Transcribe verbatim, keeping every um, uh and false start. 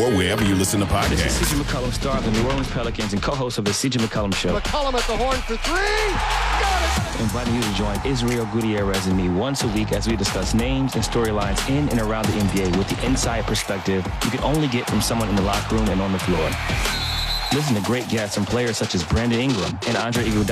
or wherever you listen to podcasts. This is C J McCollum, star of the New Orleans Pelicans and co-host of the C J McCollum Show. McCollum at the horn for three. Got it. Inviting you to join Israel Gutierrez and me once a week as we discuss names and storylines in and around the N B A with the inside perspective you can only get from someone in the locker room and on the floor. Listen to great guests and players such as Brandon Ingram and Andre Iguodala